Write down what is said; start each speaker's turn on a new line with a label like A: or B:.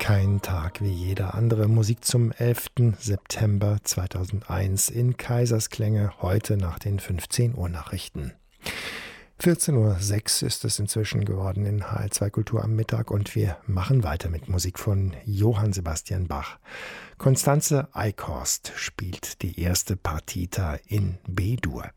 A: Kein Tag wie jeder andere. Musik zum 11. September 2001 in Kaisersklänge, heute nach den 15 Uhr Nachrichten. 14.06 Uhr ist es inzwischen geworden in HR2 Kultur am Mittag und wir machen weiter mit Musik von Johann Sebastian Bach. Constanze Eichhorst spielt die erste Partita in B-Dur.